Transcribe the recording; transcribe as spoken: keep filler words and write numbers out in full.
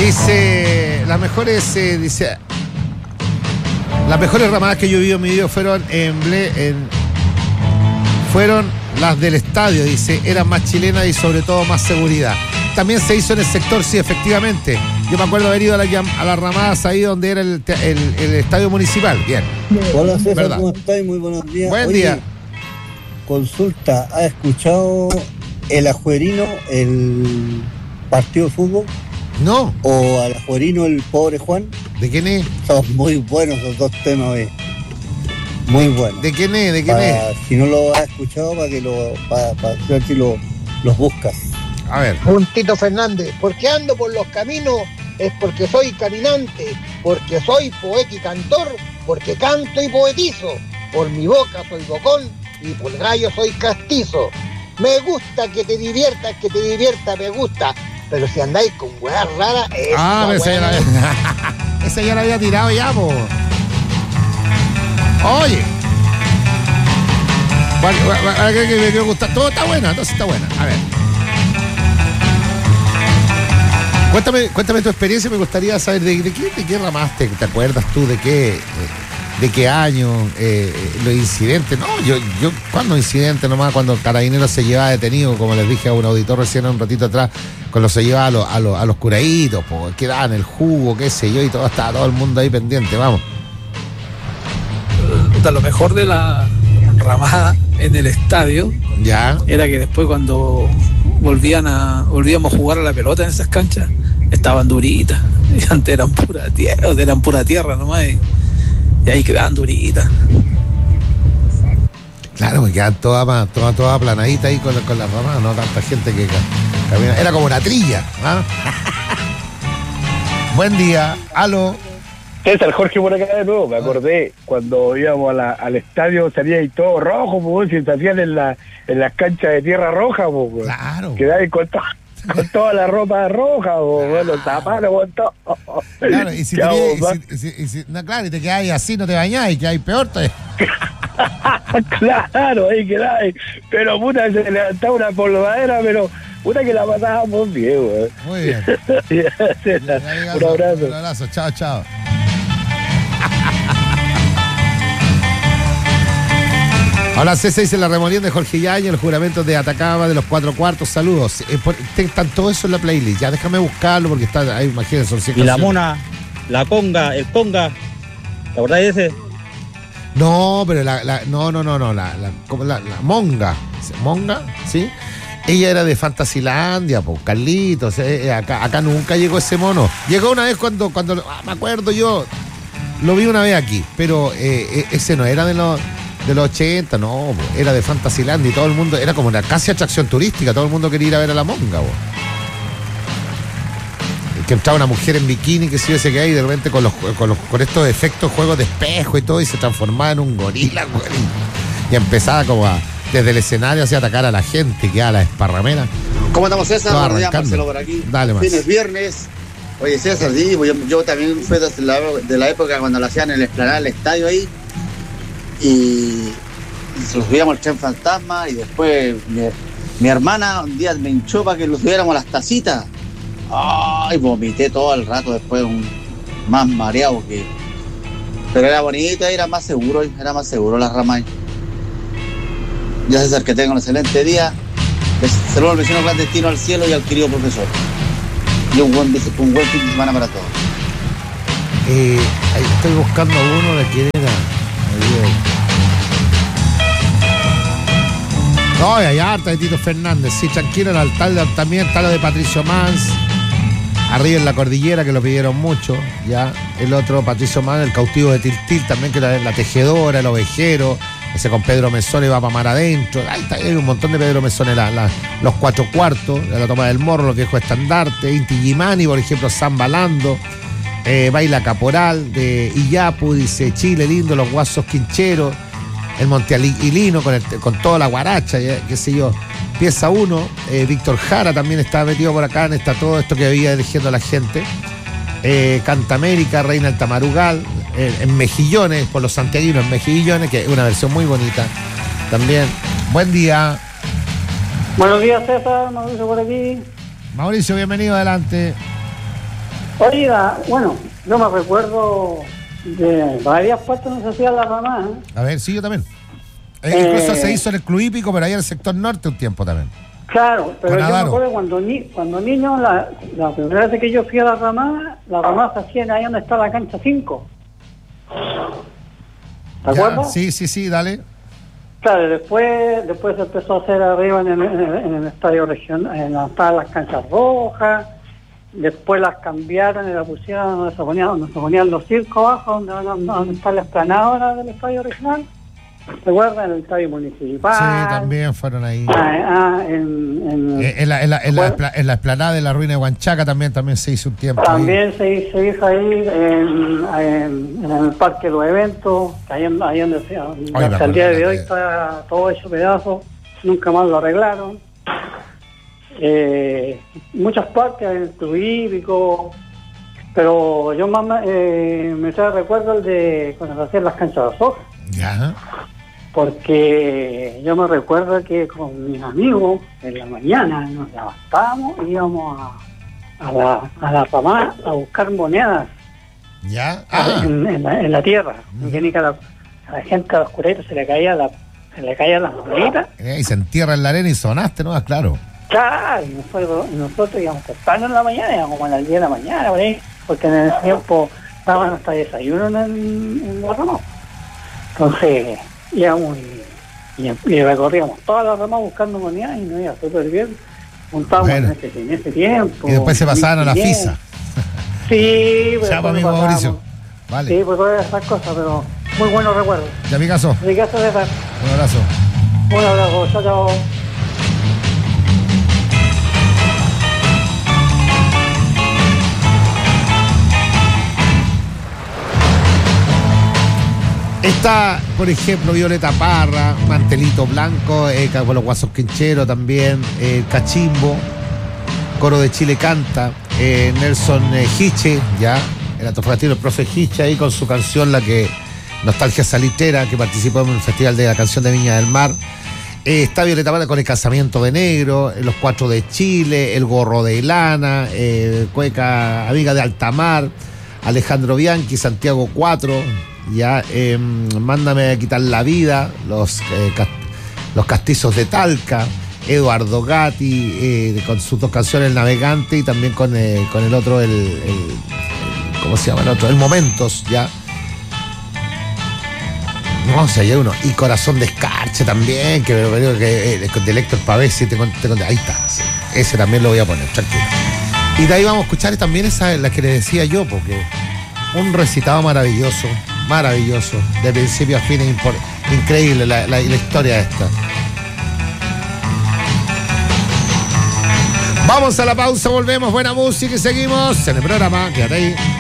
Dice, las mejores, eh, dice, las mejores ramadas que yo he vivido en mi vida fueron en, Ble, en fueron las del estadio, dice, eran más chilenas y sobre todo más seguridad. También se hizo en el sector, sí, efectivamente. Yo me acuerdo haber ido a, la, a las ramadas ahí donde era el, el, el estadio municipal. Bien. Hola César, ¿verdad? ¿Cómo estás? Muy buenos días. Buen Oye, día. Consulta, ¿has escuchado el Ajuerino, el partido de fútbol? No. ¿O al Ajuerino, el pobre Juan? ¿De quién es? Son muy buenos los dos temas, eh. Muy buenos. ¿De quién es? ¿De quién para, es? Si no lo has escuchado, para que lo, para, para ver si lo, los buscas. A ver. Puntito Fernández, porque ando por los caminos es porque soy caminante, porque soy poeta y cantor, porque canto y poetizo, por mi boca soy bocón y por gallo soy castizo. Me gusta que te diviertas, que te divierta, me gusta, pero si andáis con weas raras, es Ah, esa ya, la, esa ya la había tirado ya, po. Oye. ¿Qué que me gusta? Todo está bueno, entonces está buena. A ver. Cuéntame, cuéntame tu experiencia, me gustaría saber de, de, qué, de qué ramaste, ¿te acuerdas tú? ¿De qué, de, de qué año? Eh, los incidentes, no, yo, yo, ¿cuándo incidentes nomás? Cuando Carabineros se llevaba detenido, como les dije a un auditor recién un ratito atrás, cuando se llevaba a, lo, a, lo, a los curaditos, pues, que daban el jugo, qué sé yo, y todo, estaba todo el mundo ahí pendiente, vamos. Lo mejor de la ramada en el estadio ya era que después cuando volvían a volvíamos a jugar a la pelota en esas canchas estaban duritas y antes eran pura tierra, eran pura tierra nomás y, y ahí quedaban duritas. Claro, porque quedaban todas toda, toda planaditas ahí con, con las ramadas, no tanta gente que camina, era como una trilla, ¿ah? Buen día, aló. César, Jorge por acá de nuevo, me acordé cuando íbamos a la, al estadio, salía ahí todo rojo, pues, si se hacían en, la, en las canchas de tierra roja, pues, claro. Quedaba con, to, con toda la ropa roja, pues, bueno, tapados con todo. Claro, y si te quedas, y si, y si, no, claro, y te quedas así, no te bañás, y quedas peor todavía. Claro, ahí quedáis, pero puta, se levantaba una polvadera, pero puta que la pasábamos bien, güey. Muy bien. Un abrazo. Un abrazo, chao, chao. Ahora C seis en la remolienda de Jorge Yaño, el juramento de Atacama de los cuatro cuartos. Saludos. Eh, por, están todo eso en la playlist. Ya déjame buscarlo porque está ahí, imagínense, son cien Y la canciones. mona, la conga, el conga. ¿La verdad es ese? No, pero la, la no, no, no, no, la, la, como la, la monga. ¿Monga? ¿Sí? Ella era de Fantasilandia, pues, Carlitos. Eh, acá, acá nunca llegó ese mono. Llegó una vez cuando, cuando ah, me acuerdo yo, lo vi una vez aquí, pero eh, ese no era de los de los ochenta, no, era de Fantasilandia y todo el mundo, era como una casi atracción turística, todo el mundo quería ir a ver a la monga, bo. Que entraba una mujer en bikini que se iba a quedar y de repente con los, con los con estos efectos, juegos de espejo y todo, y se transformaba en un gorila, gorila. Y empezaba como a, desde el escenario así a atacar a la gente, que a la esparramera. ¿Cómo estamos, César? Todo Buenos días, arrancando. Marcelo por aquí. Dale, más. Fines viernes. Oye, César, sí, yo, yo también fui de la, de la época cuando lo hacían en el Esplanada del estadio ahí. Y nos subíamos al tren fantasma y después mi, mi hermana un día me hinchó para que lo subiéramos a las tacitas. Ay, vomité todo el rato después, un, más mareado que... Pero era bonito, era más seguro, era más seguro la rama ahí. Ya, César, que tenga un excelente día. Saludos al vecino clandestino, al cielo y al querido profesor. Y un buen, un buen fin de semana para todos. Eh, ahí estoy buscando uno de quién era. No, hay harta de Tito Fernández. Sí, tranquilo, el altar también está lo de Patricio Mans. Arriba en la cordillera, que lo pidieron mucho. Ya, el otro, Patricio Mans, el cautivo de Tiltil, también, que era la tejedora, el ovejero. Ese con Pedro Mesone va para mar adentro. Ahí está, hay un montón de Pedro Mesone, la, la, los cuatro cuartos, la toma del morro, los viejos estandartes. Inti Gimani, por ejemplo, Zambalando. Eh, Baila Caporal, de Iyapu, dice Chile lindo, los guasos quincheros. El Montealilino con, el, con toda la guaracha, ya, qué sé yo. Pieza uno, eh, Víctor Jara también estaba metido por acá en esta, todo esto que había dirigiendo a la gente. Eh, Canta América, Reina el Tamarugal, eh, en Mejillones, por los santiaguinos en Mejillones, que es una versión muy bonita también. Buen día. Buenos días, César, Mauricio por aquí. Mauricio, bienvenido, adelante. Oiga, bueno, yo me recuerdo de varias partes donde se hacía la ramada. ¿eh? A ver, sí, yo también. Eh, Eh, incluso se hizo en el Club Hípico, pero ahí en el sector norte un tiempo también. Claro, pero Con yo me Adaro. acuerdo cuando, ni, cuando niño, la, la primera vez que yo fui a la ramada, la ramada se hacía ahí donde está la cancha cinco. ¿Te Ya, acuerdas? sí, sí, sí, dale. Claro, después después se empezó a hacer arriba en el, en el, en el estadio regional, en las, estaban las canchas rojas, después las cambiaron y la pusieron donde se ponían, donde se ponían los circos abajo, donde, donde, donde está la explanada ahora del estadio regional. ¿Te acuerdas? En el estadio municipal. Sí, también fueron ahí. Ah, ah, en, en, Eh, en, la, en, la, en, la, bueno, espla- en la explanada de la ruina de Huanchaca también, también se hizo un tiempo. ahí. También se, se hizo ahí en, en, en el parque de los eventos, ahí, en- ahí donde se, me hasta el día de acuerdo, hoy eh. está todo hecho pedazos, nunca más lo arreglaron. Eh, muchas partes, en el Club Hípico, pero yo más me- eh, me trae recuerdo el de cuando se hacían las canchas de soja, Ya. porque yo me recuerdo que con mis amigos en la mañana nos levantábamos y íbamos a, a la, a la ramada a buscar monedas. Ya. Ah, En, en la, en la tierra, porque ni que a la, a la gente a los curaitos se le caía la, se le caían las moneditas. eh, y se entierra en la arena y sonaste, ¿no? Ah, claro. Claro, y nosotros, y nosotros íbamos temprano en la mañana, íbamos como a las diez de la mañana, por ahí, porque en ese tiempo daban hasta desayuno en, el, en la rama. Entonces íbamos y, y, y recorríamos toda la rama buscando monedas y nos iba súper bien. Juntábamos Bueno. en, ese, en ese tiempo. Y después se pasaban a la Bien. FISA. Sí, pues Ya, después amigo pasábamos. Mauricio. Vale. Sí, pues todas esas cosas, pero muy buenos recuerdos. Ya, mi caso. Así que eso de estar. Un abrazo. Un abrazo, chao, chao. Está, por ejemplo, Violeta Parra, Mantelito Blanco, eh, con los Guasos Quincheros también, eh, Cachimbo, Coro de Chile Canta, eh, Nelson eh, Hiche, ya, el antofagastino, el profe Hiche ahí con su canción, la que Nostalgia Salitrera, que participó en el Festival de la Canción de Viña del Mar. Eh, está Violeta Parra con el Casamiento de Negro, eh, Los Cuatro de Chile, El Gorro de Lana, eh, Cueca Amiga de Altamar, Alejandro Bianchi, Santiago cuatro, ya, eh, Mándame a quitar la vida, los, eh, cast- los Castizos de Talca, Eduardo Gatti, eh, con sus dos canciones El Navegante, y también con, eh, con el otro, el, el- el- ¿cómo se llama el otro? El Momentos, ya. No, o sea, hay uno. Y Corazón de Escarche también, que, que, que eh, de Héctor Pavesi, te, con- te con- ahí está. Ese también lo voy a poner, tranquilo. Y de ahí vamos a escuchar también esa, la que le decía yo, porque un recitado maravilloso, maravilloso, de principio a fin, es impor- increíble la, la, la historia esta. Vamos a la pausa, volvemos, buena música y seguimos en el programa. Quédate ahí.